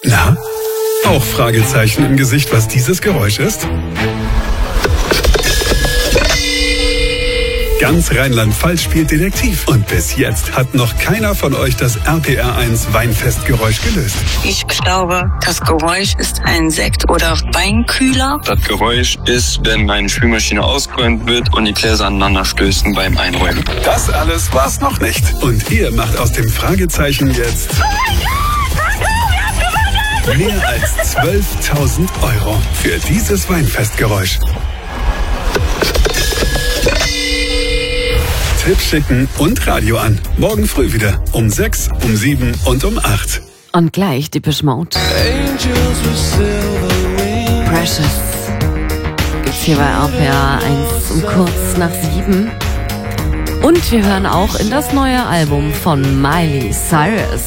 Na? Auch Fragezeichen im Gesicht, was dieses Geräusch ist? Ganz Rheinland-Pfalz spielt Detektiv. Und bis jetzt hat noch keiner von euch das RPR1 Weinfestgeräusch gelöst. Ich glaube, das Geräusch ist ein Sekt- oder Weinkühler. Das Geräusch ist, wenn meine Spülmaschine ausgeräumt wird und die Gläser aneinander stößen beim Einräumen. Das alles war's noch nicht. Und ihr macht aus dem Fragezeichen jetzt mehr als 12.000 € für dieses Weinfestgeräusch. Tipps schicken und Radio an. Morgen früh wieder. Um 6, um 7 und um 8. Und gleich Depeche Mode. Precious. Gibt's hier bei RPR 1 um kurz nach 7. Und wir hören auch in das neue Album von Miley Cyrus.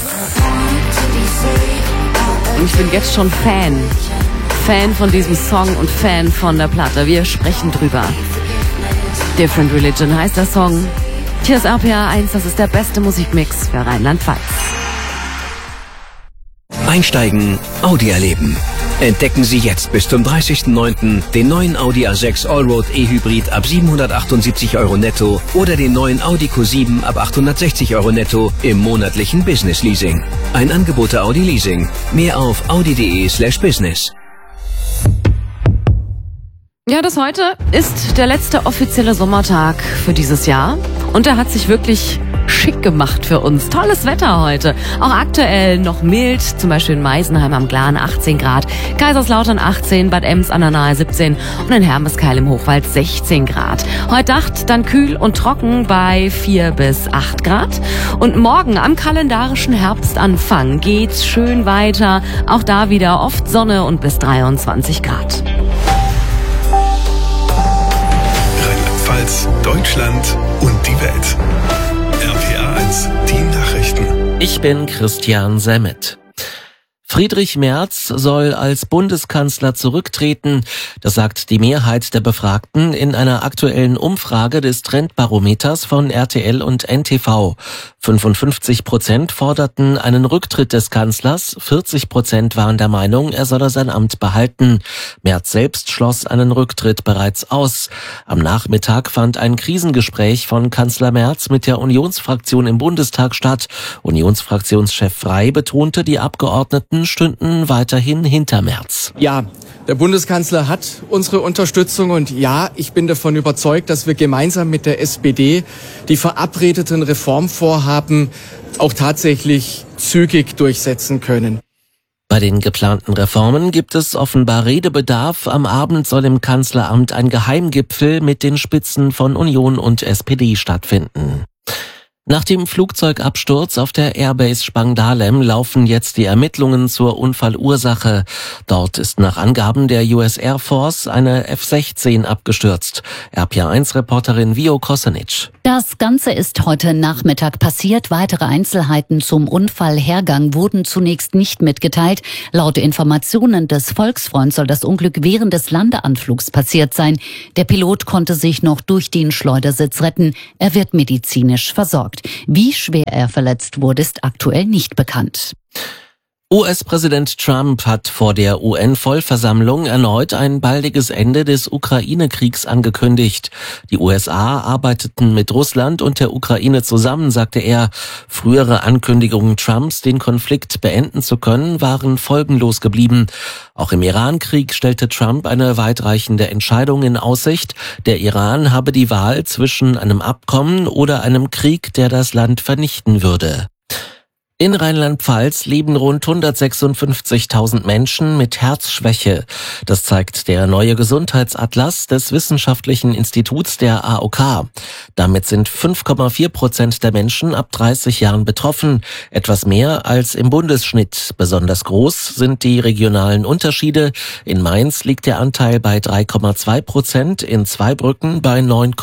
Und ich bin jetzt schon Fan von diesem Song und Fan von der Platte. Wir sprechen drüber. Different Religion heißt der Song. Hier ist RPR 1, das ist der beste Musikmix für Rheinland-Pfalz. Einsteigen, Audi erleben. Entdecken Sie jetzt bis zum 30.09. den neuen Audi A6 Allroad E-Hybrid ab 778 € netto oder den neuen Audi Q7 ab 860 € netto im monatlichen Business Leasing. Ein Angebot der Audi Leasing. Mehr auf audi.de/business. Ja, das heute ist der letzte offizielle Sommertag für dieses Jahr. Und er hat sich wirklich schick gemacht für uns. Tolles Wetter heute. Auch aktuell noch mild, zum Beispiel in Meisenheim am Glan 18 Grad, Kaiserslautern 18, Bad Ems an der Nahe 17 und in Hermeskeil im Hochwald 16 Grad. Heute Nacht dann kühl und trocken bei 4 bis 8 Grad. Und morgen am kalendarischen Herbstanfang geht's schön weiter. Auch da wieder oft Sonne und bis 23 Grad. Rheinland-Pfalz, Deutschland und die Welt. RPR 1, die Nachrichten. Ich bin Christian Semmet. Friedrich Merz soll als Bundeskanzler zurücktreten. Das sagt die Mehrheit der Befragten in einer aktuellen Umfrage des Trendbarometers von RTL und NTV. 55% forderten einen Rücktritt des Kanzlers, 40% waren der Meinung, er solle sein Amt behalten. Merz selbst schloss einen Rücktritt bereits aus. Am Nachmittag fand ein Krisengespräch von Kanzler Merz mit der Unionsfraktion im Bundestag statt. Unionsfraktionschef Frey betonte, die Abgeordneten stünden weiterhin hinter Merz. Ja, der Bundeskanzler hat unsere Unterstützung und ja, ich bin davon überzeugt, dass wir gemeinsam mit der SPD die verabredeten Reformvorhaben auch tatsächlich zügig durchsetzen können. Bei den geplanten Reformen gibt es offenbar Redebedarf. Am Abend soll im Kanzleramt ein Geheimgipfel mit den Spitzen von Union und SPD stattfinden. Nach dem Flugzeugabsturz auf der Airbase Spangdahlem laufen jetzt die Ermittlungen zur Unfallursache. Dort ist nach Angaben der US Air Force eine F-16 abgestürzt. RPR1-Reporterin Vio Kosenic. Das Ganze ist heute Nachmittag passiert. Weitere Einzelheiten zum Unfallhergang wurden zunächst nicht mitgeteilt. Laut Informationen des Volksfreunds soll das Unglück während des Landeanflugs passiert sein. Der Pilot konnte sich noch durch den Schleudersitz retten. Er wird medizinisch versorgt. Wie schwer er verletzt wurde, ist aktuell nicht bekannt. US-Präsident Trump hat vor der UN-Vollversammlung erneut ein baldiges Ende des Ukraine-Kriegs angekündigt. Die USA arbeiteten mit Russland und der Ukraine zusammen, sagte er. Frühere Ankündigungen Trumps, den Konflikt beenden zu können, waren folgenlos geblieben. Auch im Iran-Krieg stellte Trump eine weitreichende Entscheidung in Aussicht. Der Iran habe die Wahl zwischen einem Abkommen oder einem Krieg, der das Land vernichten würde. In Rheinland-Pfalz leben rund 156.000 Menschen mit Herzschwäche. Das zeigt der neue Gesundheitsatlas des Wissenschaftlichen Instituts der AOK. Damit sind 5,4% der Menschen ab 30 Jahren betroffen, etwas mehr als im Bundesschnitt. Besonders groß sind die regionalen Unterschiede. In Mainz liegt der Anteil bei 3,2%, in Zweibrücken bei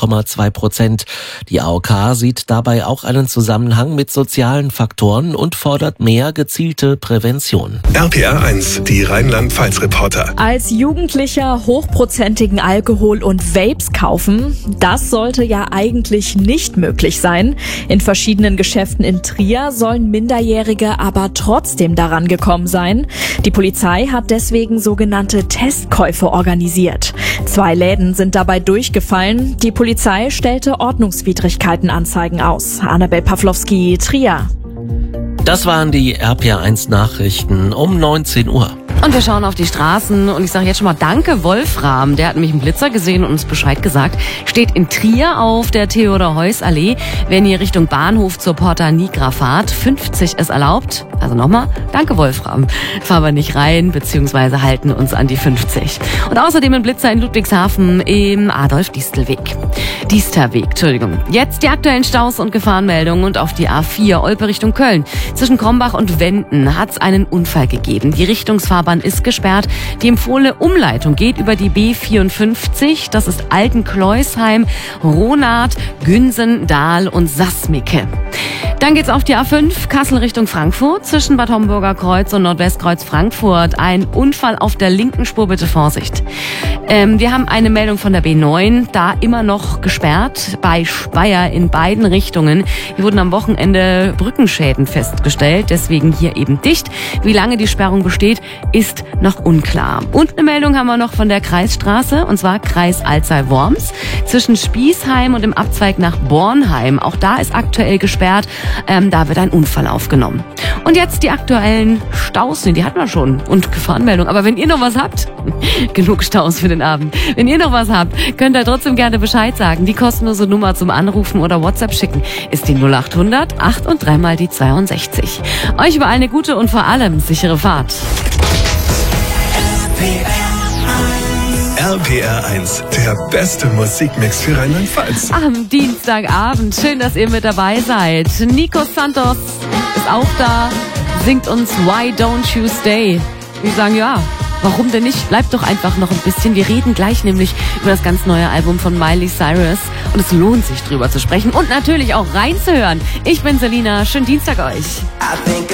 9,2%. Die AOK sieht dabei auch einen Zusammenhang mit sozialen Faktoren und fordert mehr gezielte Prävention. RPR 1, die Rheinland-Pfalz-Reporter. Als Jugendlicher hochprozentigen Alkohol und Vapes kaufen, das sollte ja eigentlich nicht möglich sein. In verschiedenen Geschäften in Trier sollen Minderjährige aber trotzdem daran gekommen sein. Die Polizei hat deswegen sogenannte Testkäufe organisiert. 2 Läden sind dabei durchgefallen. Die Polizei stellte Ordnungswidrigkeitenanzeigen aus. Annabel Pawlowski, Trier. Das waren die RPR1 Nachrichten um 19 Uhr. Und wir schauen auf die Straßen und ich sage jetzt schon mal danke Wolfram, der hat nämlich einen Blitzer gesehen und uns Bescheid gesagt. Steht in Trier auf der Theodor-Heuss-Allee, wenn ihr Richtung Bahnhof zur Porta Nigra fahrt. 50 ist erlaubt. Also nochmal, danke Wolfram. Fahren wir nicht rein, beziehungsweise halten uns an die 50. Und außerdem ein Blitzer in Ludwigshafen im Adolf-Diesterweg. Jetzt die aktuellen Staus und Gefahrenmeldungen und auf die A4 Olpe Richtung Köln. Zwischen Krombach und Wenden hat es einen Unfall gegeben. Die Richtungsfahrbahn ist gesperrt. Die empfohlene Umleitung geht über die B54. Das ist Altenkleusheim, Ronath, Günsen, Dahl und Sassmicke. Dann geht's auf die A5 Kassel Richtung Frankfurt. Zwischen Bad Homburger Kreuz und Nordwestkreuz Frankfurt. Ein Unfall auf der linken Spur, bitte Vorsicht. Wir haben eine Meldung von der B9, da immer noch gesperrt bei Speyer in beiden Richtungen. Hier wurden am Wochenende Brückenschäden festgestellt, deswegen hier eben dicht. Wie lange die Sperrung besteht, ist noch unklar. Und eine Meldung haben wir noch von der Kreisstraße, und zwar Kreis Alzey-Worms. Zwischen Spießheim und dem Abzweig nach Bornheim. Auch da ist aktuell gesperrt. Da wird ein Unfall aufgenommen. Und jetzt die aktuellen Staus, die hatten wir schon, und Gefahrenmeldung. Aber wenn ihr noch was habt, genug Staus für den Abend. Wenn ihr noch was habt, könnt ihr trotzdem gerne Bescheid sagen. Die kostenlose Nummer zum Anrufen oder WhatsApp schicken ist die 0800 8 und 3 mal die 62. Euch überall eine gute und vor allem sichere Fahrt. RPR1, der beste Musikmix für Rheinland-Pfalz. Am Dienstagabend, schön, dass ihr mit dabei seid. Nico Santos ist auch da, singt uns Why Don't You Stay. Wir sagen, ja, warum denn nicht? Bleibt doch einfach noch ein bisschen. Wir reden gleich nämlich über das ganz neue Album von Miley Cyrus. Und es lohnt sich, drüber zu sprechen und natürlich auch reinzuhören. Ich bin Selina, schönen Dienstag euch.